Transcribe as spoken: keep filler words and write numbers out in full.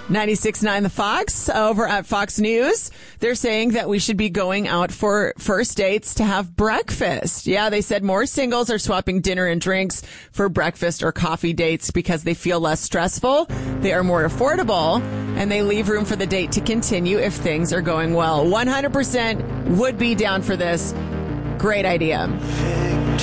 ninety-six point nine The Fox over at Fox News. They're saying that we should be going out for first dates to have breakfast. Yeah, they said more singles are swapping dinner and drinks for breakfast or coffee dates because they feel less stressful, they are more affordable, and they leave room for the date to continue if things are going well. one hundred percent would be down for this. Great idea.